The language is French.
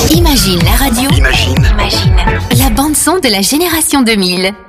Imagine la radio. Imagine La bande son de la génération 2000.